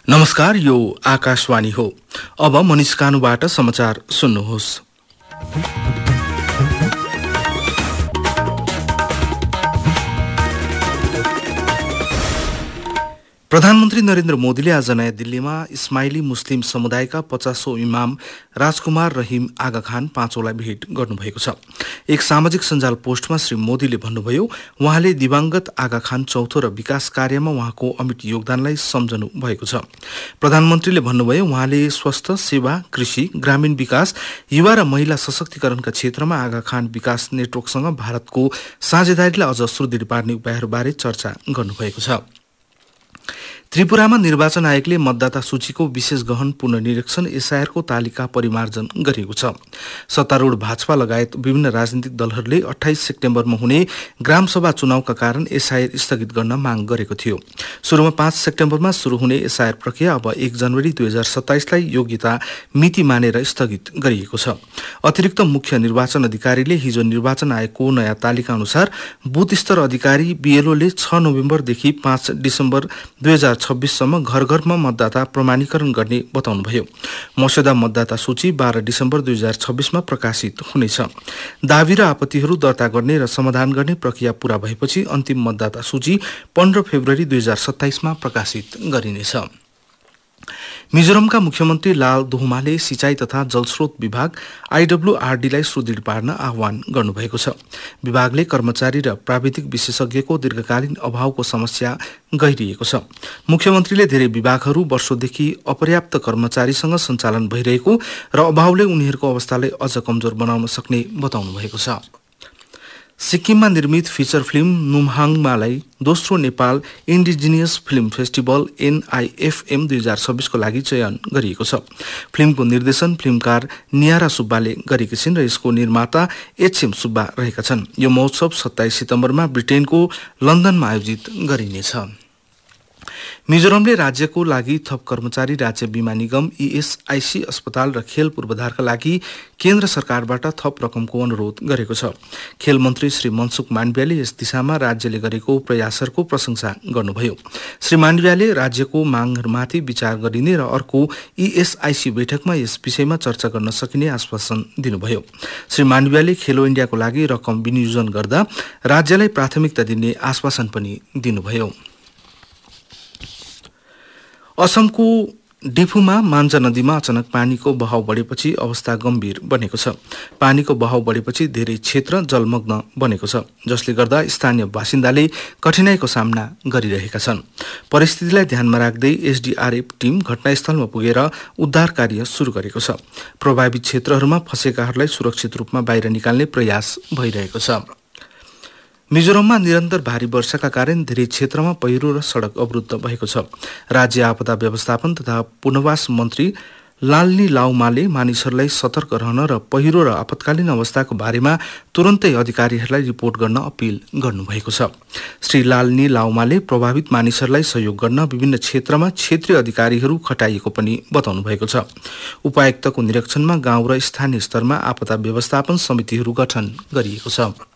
नमस्कार, यो आकाशवाणी हो। अब मनिष कानुबाट समाचार सुन्नुहोस्। प्रधानमन्त्री नरेन्द्र मोदीले आज नयाँ दिल्लीमा इस्माइली मुस्लिम समुदायका 50औं इमाम राजकुमार रहिम आगा खान पाँचौंलाई भेट गर्नुभएको छ। एक सामाजिक सञ्जाल पोस्टमा श्री मोदीले भन्नुभयो, उहाँले दिवंगत आगा खान चौथो र विकास कार्यमा उहाँको अमिट योगदानलाई सम्झनु भएको छ। प्रधानमन्त्रीले भन्नुभयो, उहाँले स्वास्थ्य सेवा, कृषि, ग्रामीण विकास, युवा र महिला सशक्तिकरणका क्षेत्रमा आगा खान विकास नेटवर्कसँग भारतको साझेदारीलाई अझ सुदृढ पार्ने उपायहरूबारे चर्चा गर्नुभएको छ। त्रिपुरामा निर्वाचन आयोगले मतदाता सूचीको विशेष गहन पुनर्निरीक्षण एसआईआरको तालिका परिमार्जन गरेको छ। सत्तारूढ भाजपा लगायत विभिन्न राजनीतिक दलहरूले 28 सेप्टेम्बरमा हुने ग्रामसभा चुनावका कारण एसआईआर स्थगित गर्न माग गरेको थियो। सुरुमा 5 सेप्टेम्बरमा सुरु हुने एसआईआर प्रक्रिया अब 1 जनवरी 2027लाई योग्यता मिति मानेर स्थगित गरिएको छ। अतिरिक्त मुख्य निर्वाचन अधिकारीले हिजो निर्वाचन आयोगको नयाँ तालिका अनुसार बुथ स्तर अधिकारी बीएलओले 6 नोभेम्बरदेखि 5 डिसेम्बर 2026 सम्म घर घरमा मतदाता प्रमाणीकरण गर्ने बताउनुभयो। मस्यौदा मतदाता सूची 12 डिसेम्बर 2026 मा प्रकाशित हुनेछ। दावी र आपत्तिहरू दर्ता गर्ने र समाधान गर्ने प्रक्रिया पूरा भएपछि अन्तिम मतदाता सूची 15 फेब्रुअरी 2027 मा प्रकाशित गरिनेछ। मिजोरमका मुख्यमन्त्री लाल दुहुमाले सिंचाई तथा जलस्रोत विभाग आईडब्ल्यूआरडीलाई सुदृढ पार्न आह्वान गर्नुभएको छ। विभागले कर्मचारी र प्राविधिक विशेषज्ञको दीर्घकालीन अभावको समस्या गहिरिएको छ। मुख्यमन्त्रीले धेरै विभागहरू वर्षौंदेखि अपर्याप्त कर्मचारीसँग सञ्चालन भइरहेको र अभावले उनीहरूको अवस्थालाई अझ कमजोर बनाउन सक्ने बताउनु भएको छ। सिक्किममा निर्मित फिचर फिल्म नुमहाङमालाई दोस्रो Nepal indigenous film festival NIFM 2026 को लागि चयन गरिएको छ। फिल्मको निर्देशन फिल्मकार नियारा सुब्बाले गरेकी छिन् र यसको निर्माता HM सुब्बा रहेका छन्। यो महोत्सव 27 सितम्बरमा ब्रिटेनको लन्डनमा आयोजित गरिनेछ। मिजोरमले राज्यको लागि थप कर्मचारी राज्य बीमा निगम ESIC अस्पताल र खेल पूर्वाधारका लागि केन्द्र सरकारबाट थप रकमको अनुरोध गरेको छ। खेल मन्त्री श्री मनसुख माण्डवियाले यस दिशामा राज्यले गरेको प्रयासहरूको प्रशंसा गर्नुभयो। श्री माण्डवियाले राज्यको मागहरूमाथि विचार गरिने र अर्को ESIC बैठकमा यस विषयमा चर्चा गर्न सकिने आश्वासन दिनुभयो। श्री माण्डवियाले खेलो इन्डियाको लागि रकम विनियोजन गर्दा राज्यलाई प्राथमिकता दिने आश्वासन पनि दिनुभयो। असमको डिफुमा मान्जा नदीमा अचानक पानीको बहाव बढेपछि अवस्था गम्भीर बनेको छ। पानीको बहाव बढेपछि धेरै क्षेत्र जलमग्न बनेको छ, जसले गर्दा स्थानीय बासिन्दाले कठिनाईको सामना गरिरहेका छन्। परिस्थितिलाई ध्यानमा राख्दै SDRF टिम घटनास्थलमा पुगेर उद्धार कार्य सुरु गरेको छ। प्रभावित क्षेत्रहरूमा फँसेकाहरूलाई सुरक्षित रूपमा बाहिर निकाल्ने प्रयास भइरहेको छ। मिजोरममा निरन्तर भारी वर्षाका कारण धेरै क्षेत्रमा पहिरो र सडक अवरुद्ध भएको छ। राज्य आपदा व्यवस्थापन तथा पुनर्वास मन्त्री लालनी लाउमाले मानिसहरूलाई सतर्क रहन र पहिरो र आपतकालीन अवस्थाको बारेमा तुरन्तै अधिकारीहरूलाई रिपोर्ट गर्न अपील गर्नुभएको छ। श्री लालनी लाउमाले प्रभावित मानिसहरूलाई सहयोग गर्न विभिन्न क्षेत्रमा क्षेत्रीय अधिकारीहरू खटाइएको पनि बताउनु भएको छ। उपायुक्तको निरीक्षणमा गाउँ र स्थानीय स्तरमा आपदा व्यवस्थापन समितिहरू गठन गरिएको छ।